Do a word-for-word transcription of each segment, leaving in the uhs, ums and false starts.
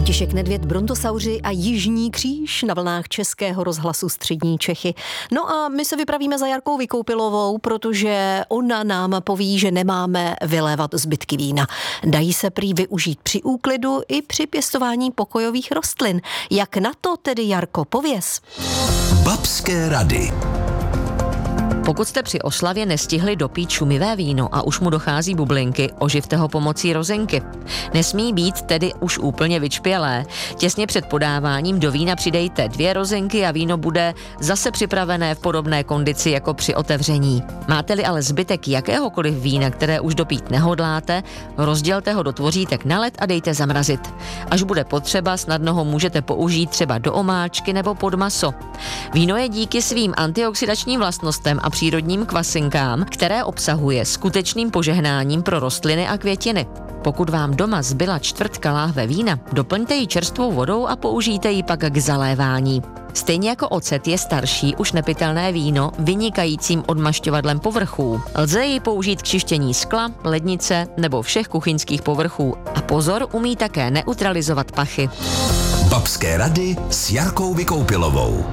František Nedvěd, Brontosauři a Jižní kříž na vlnách Českého rozhlasu Střední Čechy. No a my se vypravíme za Jarkou Vykoupilovou, protože ona nám poví, že nemáme vylévat zbytky vína. Dají se prý využít při úklidu i při pěstování pokojových rostlin. Jak na to tedy, Jarko, pověz? Babské rady. Pokud jste při oslavě nestihli dopít šumivé víno a už mu dochází bublinky, oživte ho pomocí rozinky. Nesmí být tedy už úplně vyčpělé. Těsně před podáváním do vína přidejte dvě rozinky a víno bude zase připravené v podobné kondici jako při otevření. Máte-li ale zbytek jakéhokoliv vína, které už dopít nehodláte, rozdělte ho do tvořítek na led a dejte zamrazit. Až bude potřeba, snadno ho můžete použít třeba do omáčky nebo pod maso. Víno je díky svým antioxidačním vlastnostem a přírodním kvasinkám, které obsahuje, skutečným požehnáním pro rostliny a květiny. Pokud vám doma zbyla čtvrtka láhve vína, doplňte ji čerstvou vodou a použijte ji pak k zalévání. Stejně jako ocet je starší, už nepitelné víno vynikajícím odmašťovadlem povrchů. Lze ji použít k čištění skla, lednice nebo všech kuchyňských povrchů. A pozor, umí také neutralizovat pachy. Babské rady s Jarkou Vykoupilovou.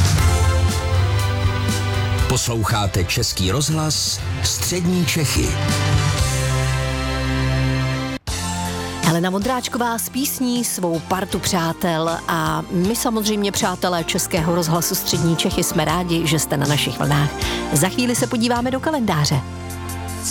Posloucháte Český rozhlas Střední Čechy. Helena Vondráčková s písní svou partu přátel a my samozřejmě, přátelé Českého rozhlasu Střední Čechy, jsme rádi, že jste na našich vlnách. Za chvíli se podíváme do kalendáře.